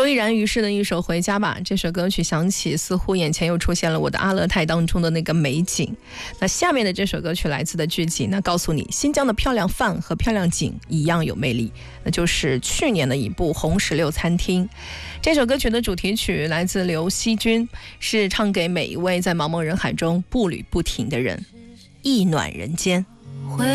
周依然于是的一首《回家吧》，这首歌曲响起，似乎眼前又出现了我的阿勒泰当中的那个美景。那下面的这首歌曲来自的剧集，那告诉你新疆的漂亮饭和漂亮景一样有魅力，那就是去年的一部《红石榴餐厅》。这首歌曲的主题曲来自刘惜君，是唱给每一位在茫茫人海中步履不停的人，意暖人间。